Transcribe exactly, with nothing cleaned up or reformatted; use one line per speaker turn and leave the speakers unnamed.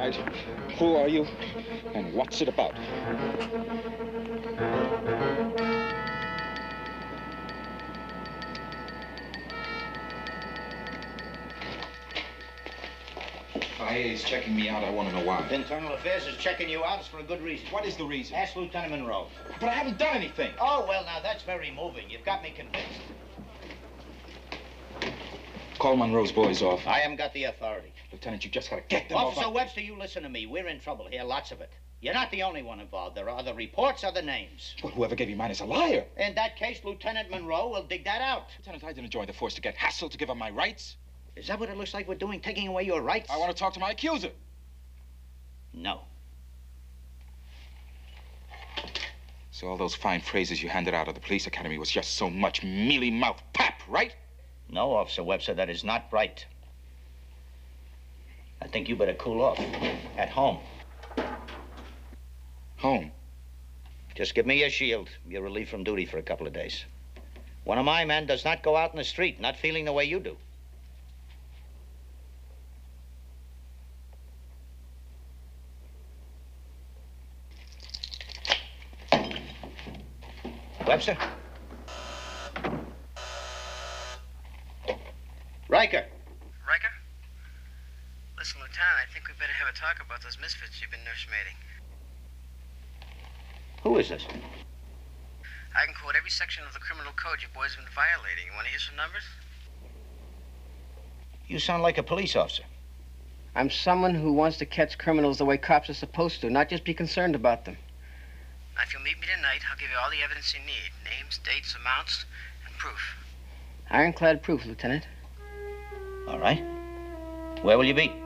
right. Who are you, and what's it about? I A is checking me out. I want to know why.
Internal Affairs is checking you out. It's for a good reason.
What is the reason?
Ask Lieutenant Monroe.
But I haven't done anything.
Oh, well, now, that's very moving. You've got me convinced.
Call Monroe's boys off.
I haven't got the authority.
Lieutenant, you just got to get them
Officer
off.
Webster, you listen to me. We're in trouble here, lots of it. You're not the only one involved. There are other reports, other names.
Well, whoever gave you mine is a liar.
In that case, Lieutenant Monroe will dig that out.
Lieutenant, I didn't join the force to get hassled to give up my rights.
Is that what it looks like we're doing, taking away your rights?
I want to talk to my accuser.
No.
So all those fine phrases you handed out of the police academy was just so much mealy-mouthed pap, right?
No, Officer Webster, that is not right. I think you better cool off. At home.
Home?
Just give me your shield. You're relieved from duty for a couple of days. One of my men does not go out in the street, not feeling the way you do. Webster? Riker.
Riker? Listen, Lieutenant, I think we better have a talk about those misfits you've been nursemaiding.
Who is this?
I can quote every section of the criminal code you boys have been violating. You want to hear some numbers?
You sound like a police officer.
I'm someone who wants to catch criminals the way cops are supposed to, not just be concerned about them. Now, if you'll meet me tonight, I'll give you all the evidence you need. Names, dates, amounts, and proof. Ironclad proof, Lieutenant.
All right. Where will you be?